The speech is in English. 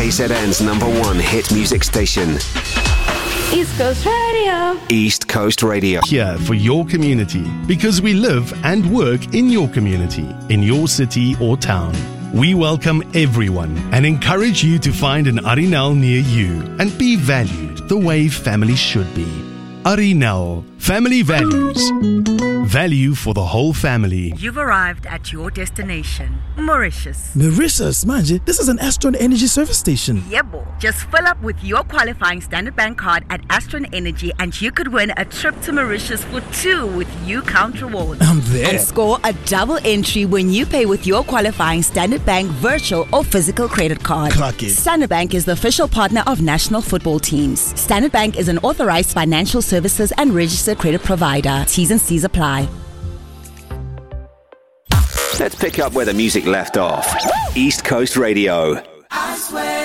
KZN's #1 hit music station. East Coast Radio. East Coast Radio. Here for your community, because we live and work in your community, in your city or town. We welcome everyone and encourage you to find an Arinal near you and be valued the way family should be. Arinal, family values. Value for the whole family. You've arrived at your destination, Mauritius. Mauritius, manje, this is an Astron Energy service station. Yebo. Just fill up with your qualifying Standard Bank card at Astron Energy and you could win a trip to Mauritius for 2 with UCount rewards. I'm there. And score a double entry when you pay with your qualifying Standard Bank virtual or physical credit card. Clock it. Standard Bank is the official partner of national football teams. Standard Bank is an authorized financial services and registered credit provider. T's and C's apply. Let's pick up where the music left off. East Coast Radio. I swear.